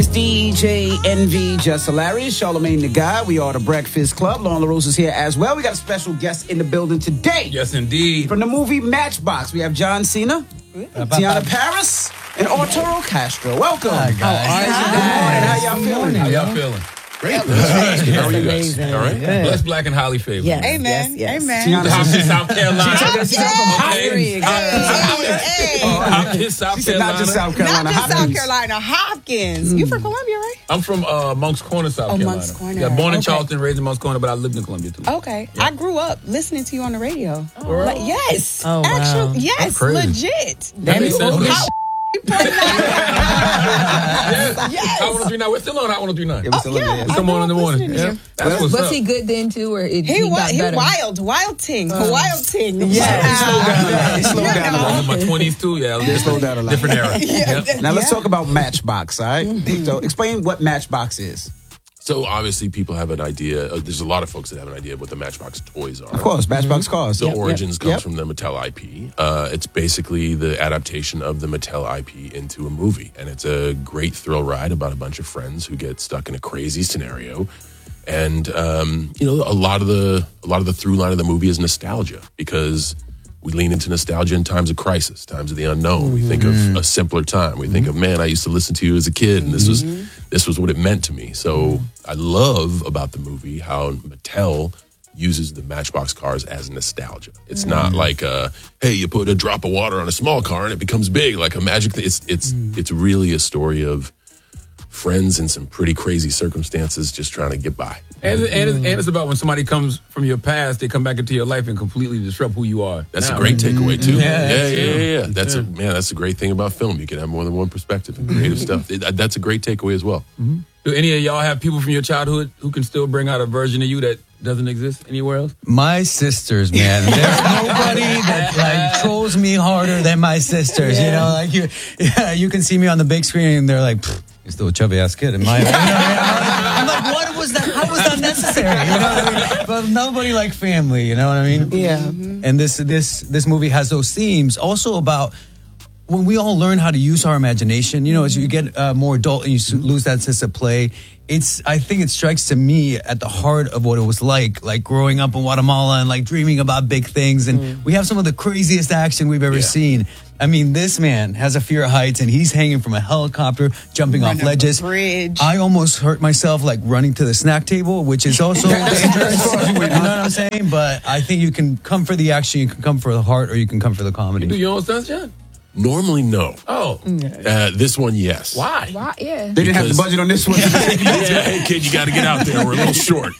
It's DJ NV, Just Hilarious, Charlamagne the Guy. We are the Breakfast Club. Lauren LaRose is here as well. We got a special guest in the building today. Yes, indeed. From the movie Matchbox, we have John Cena, Tiana Paris, and Arturo Castro. Welcome. Hi, guys. Good morning. How y'all feeling? How y'all feeling? Great. How are you guys? Amazing. All right. Good. Blessed, black, and highly favored. Yes. Amen. Yes. Amen. Tiana, Hopkins, South Carolina. Hey. Hopkins, South She said not just Carolina. South Carolina. Not just South Hopkins. Carolina, Hopkins. You from Columbia, right? I'm from Moncks Corner, South Carolina. Moncks Corner. Yeah, born in Okay. Charleston, raised in Moncks Corner, but I lived in Columbia too. Okay. I grew up listening to you on the radio. Really? Like, yes. Oh, wow. Actually, yes. That's crazy. Legit. That makes sense. Hot Yes. Hot 103.9. We're still on Hot 103.9. Yeah, we still yeah. love Come on in the morning. Yeah. That's what's Was up. he good then too, or he He got better? wild ting. Wild ting. He slowed down a I lot. was in my 20s too. Yeah, He slowed down a lot. different era. Yeah. Now let's talk about Matchbox, all right? So explain what Matchbox is. So obviously people have an idea. There's a lot of folks that have an idea of what the Matchbox toys are. Of course, Matchbox cars. The origins comes Yep. from the Mattel IP. It's basically the adaptation of the Mattel IP into a movie. And it's a great thrill ride about a bunch of friends who get stuck in a crazy scenario. And, a lot of the through line of the movie is nostalgia because we lean into nostalgia in times of crisis, times of the unknown. We think of a simpler time. We think of, man, I used to listen to you as a kid, and this was what it meant to me. So I love about the movie how Mattel uses the Matchbox cars as nostalgia. It's not like, hey, you put a drop of water on a small car and it becomes big, like a magic thing. It's really a story of friends in some pretty crazy circumstances just trying to get by. And it's about when somebody comes from your past, they come back into your life and completely disrupt who you are. That's now. a great takeaway too. Yeah. That's a great thing about film. You can have more than one perspective and creative stuff. That's a great takeaway as well. Do any of y'all have people from your childhood who can still bring out a version of you that doesn't exist anywhere else? My sisters, man. There's nobody that like trolls me harder than my sisters. You know, like you can see me on the big screen and they're like, you're still a chubby ass kid. In my, I'm like, what was that? How was that necessary? You know what I mean? But nobody like family. You know what I mean? Yeah. And this movie has those themes also about when we all learn how to use our imagination, you know, as you get more adult and you lose that sense of play, I think it strikes to me at the heart of what it was like growing up in Guatemala and like dreaming about big things. And we have some of the craziest action we've ever seen. I mean, this man has a fear of heights and he's hanging from a helicopter, jumping off ledges. Bridge. I almost hurt myself like running to the snack table, which is also dangerous. You know what I'm saying? But I think you can come for the action, you can come for the heart, or you can come for the comedy. Do your own stunts, John? Normally, no. Oh. This one, yes. Why? Wow, yeah. They didn't have the budget on this one. Hey, kid, you got to get out there. We're a little short.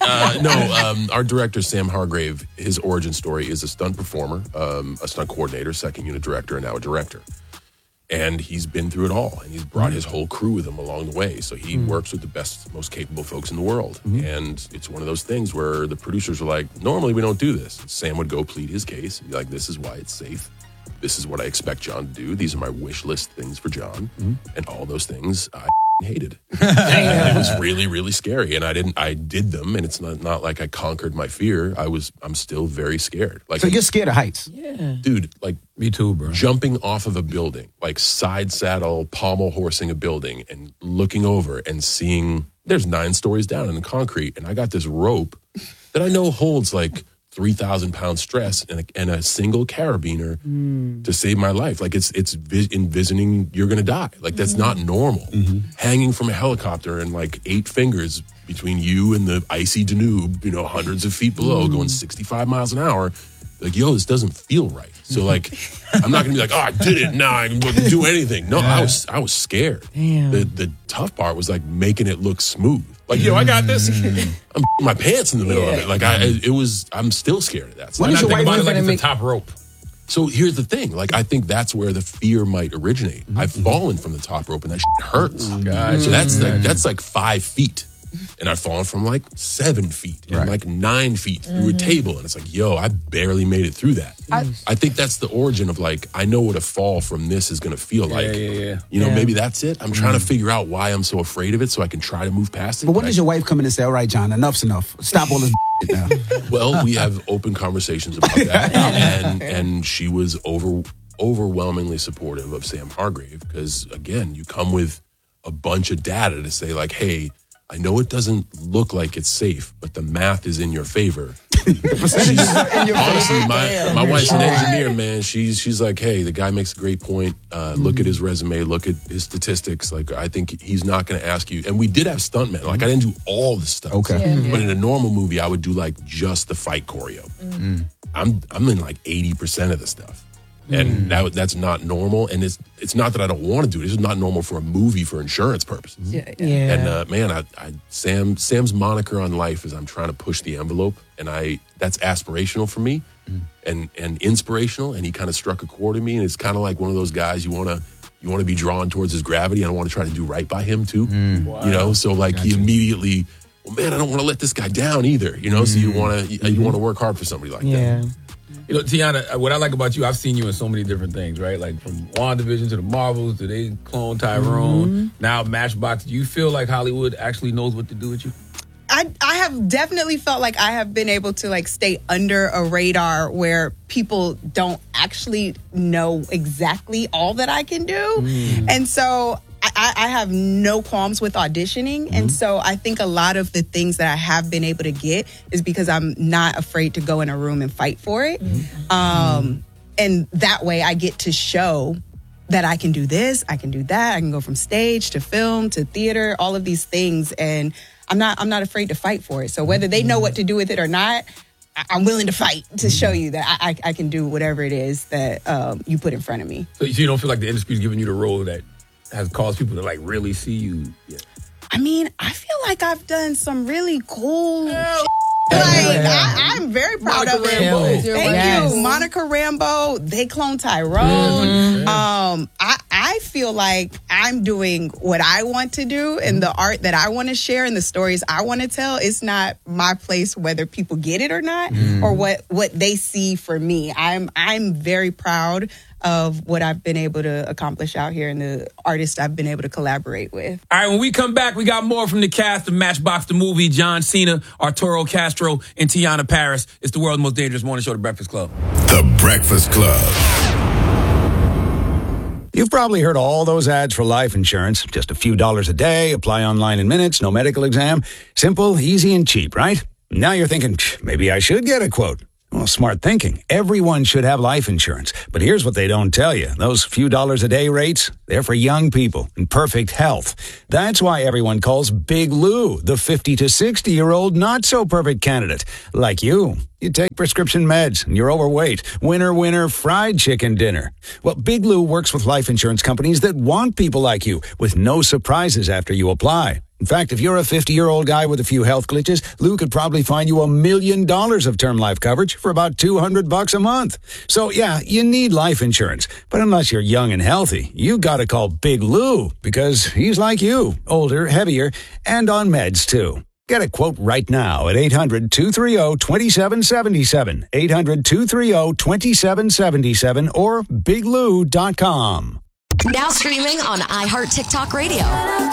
Our director, Sam Hargrave, his origin story is a stunt performer, a stunt coordinator, second unit director, and now a director. And he's been through it all, and he's brought his whole crew with him along the way. So he works with the best, most capable folks in the world. And it's one of those things where the producers are like, normally we don't do this. Sam would go plead his case and be like, this is why it's safe. This is what I expect John to do. These are my wish list things for John. And all those things I hated. And it was really, really scary. And I did them, and it's not like I conquered my fear. I'm still very scared. Like, So you're scared of heights? dude, like Me too, bro. jumping off of a building, like side saddle, pommel horsing a building and looking over and seeing there's 9 stories down in the concrete. And I got this rope that I know holds like 3,000 pound stress and a single carabiner to save my life. Like it's envisioning you're going to die. Like that's not normal. Hanging from a helicopter and like 8 fingers between you and the icy Danube, hundreds of feet below, going 65 miles an hour. Like, yo, this doesn't feel right. So like, I'm not going to be like, oh, I did it. Now I can do anything. No, I was scared. Damn. The tough part was like making it look smooth. Like, I got this. I'm my pants in the middle of it. Like I'm still scared of that. So Why When not is your think wife about it like gonna it's a top rope? So here's the thing. Like, I think that's where the fear might originate. I've fallen from the top rope and that shit hurts. Gotcha. So that's like 5 feet. And I've fallen from like 7 feet and like 9 feet through a table. And it's like, yo, I barely made it through that. I think that's the origin of like, I know what a fall from this is going to feel like. Maybe that's it. I'm trying to figure out why I'm so afraid of it so I can try to move past it. But when does your wife come in and say, all right, John, enough's enough. Stop all this now. Well, we have open conversations about that. and she was overwhelmingly supportive of Sam Hargrave because, again, you come with a bunch of data to say like, hey, I know it doesn't look like it's safe, but the math is in your favor. Honestly, my wife's an engineer, man. She's like, hey, the guy makes a great point. Look at his resume, look at his statistics. Like, I think he's not going to ask you. And we did have stuntmen. Like, I didn't do all the stuff. Okay. But in a normal movie, I would do like just the fight choreo. I'm in like 80% of the stuff. And that's not normal. And it's not that I don't want to do it. It's just not normal for a movie for insurance purposes. Yeah. And man, Sam's moniker on life is I'm trying to push the envelope, and that's aspirational for me, and inspirational. And he kind of struck a chord in me, and it's kind of like one of those guys you want to be drawn towards his gravity. And I want to try to do right by him too. Wow. You know, so like he immediately, well, man, I don't want to let this guy down either. You know, so you want to work hard for somebody like that. You know, Tiana, what I like about you, I've seen you in so many different things, right? Like from WandaVision to the Marvels to they clone Tyrone, now Matchbox. Do you feel like Hollywood actually knows what to do with you? I have definitely felt like I have been able to like stay under a radar where people don't actually know exactly all that I can do. And so I have no qualms with auditioning. And so I think a lot of the things that I have been able to get is because I'm not afraid to go in a room and fight for it. And that way I get to show that I can do this, I can do that. I can go from stage to film to theater, all of these things. And I'm not afraid to fight for it. So whether they know what to do with it or not, I'm willing to fight to show you that I can do whatever it is that you put in front of me. So you don't feel like the industry's giving you the role that has caused people to like really see you? Yeah. I mean, I feel like I've done some really cool shit. I'm very proud of it. Thank you. Monica Rambeau, they clone Tyrone. I feel like I'm doing what I want to do and the art that I want to share and the stories I want to tell. It's not my place whether people get it or not or what they see for me. I'm very proud of what I've been able to accomplish out here and the artists I've been able to collaborate with. All right, when we come back, we got more from the cast of Matchbox the movie, John Cena, Arturo Castro, and Tiana Paris. It's the world's most dangerous morning show, The Breakfast Club. The Breakfast Club. You've probably heard all those ads for life insurance. Just a few dollars a day, apply online in minutes, no medical exam. Simple, easy, and cheap, right? Now you're thinking, maybe I should get a quote. Well, smart thinking. Everyone should have life insurance. But here's what they don't tell you. Those few dollars a day rates, they're for young people in perfect health. That's why everyone calls Big Lou the 50 to 60-year-old not-so-perfect candidate. Like you. You take prescription meds and you're overweight. Winner, winner, fried chicken dinner. Well, Big Lou works with life insurance companies that want people like you with no surprises after you apply. In fact, if you're a 50-year-old guy with a few health glitches, Lou could probably find you $1 million of term life coverage for about $200 a month. So, yeah, you need life insurance. But unless you're young and healthy, you gotta call Big Lou because he's like you, older, heavier, and on meds, too. Get a quote right now at 800-230-2777, 800-230-2777, or biglou.com. Now streaming on iHeart TikTok Radio.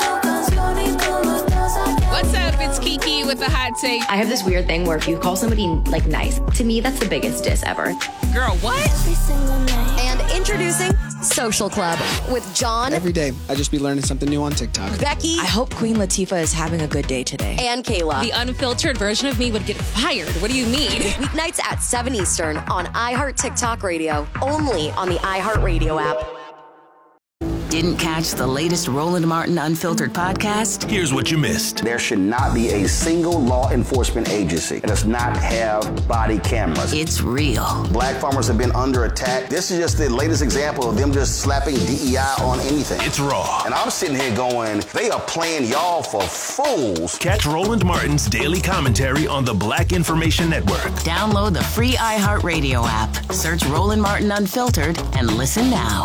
What's up? It's Kiki with the hot take. I have this weird thing where if you call somebody like nice, to me that's the biggest diss ever. Girl, what? And introducing Social Club with John. Every day, I just be learning something new on TikTok. Becky. I hope Queen Latifah is having a good day today. And Kayla. The unfiltered version of me would get fired. What do you mean? Weeknights at 7 Eastern on iHeart TikTok Radio. Only on the iHeart Radio app. Didn't catch the latest Roland Martin Unfiltered podcast? Here's what you missed. There should not be a single law enforcement agency that does not have body cameras. It's real. Black farmers have been under attack. This is just the latest example of them just slapping DEI on anything. It's raw. And I'm sitting here going, they are playing y'all for fools. Catch Roland Martin's daily commentary on the Black Information Network. Download the free iHeartRadio app. Search Roland Martin Unfiltered and listen now.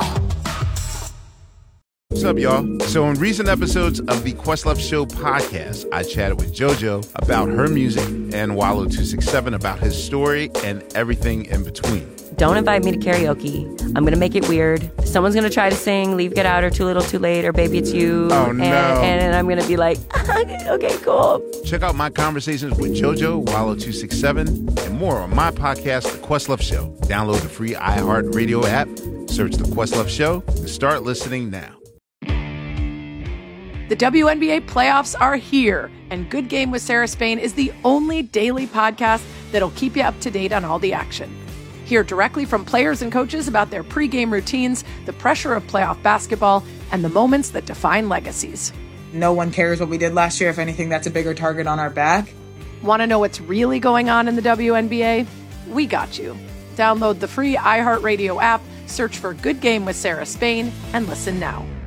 What's up, y'all? So in recent episodes of the Questlove Show podcast, I chatted with JoJo about her music and Wallo267 about his story and everything in between. Don't invite me to karaoke. I'm going to make it weird. Someone's going to try to sing Leave, Get Out, or Too Little, Too Late, or Baby It's You. Oh, no. And I'm going to be like, okay, cool. Check out my conversations with JoJo, Wallo267, and more on my podcast, The Questlove Show. Download the free iHeartRadio app, search The Questlove Show, and start listening now. The WNBA playoffs are here, and Good Game with Sarah Spain is the only daily podcast that'll keep you up to date on all the action. Hear directly from players and coaches about their pregame routines, the pressure of playoff basketball, and the moments that define legacies. No one cares what we did last year. If anything, that's a bigger target on our back. Want to know what's really going on in the WNBA? We got you. Download the free iHeartRadio app, search for Good Game with Sarah Spain, and listen now.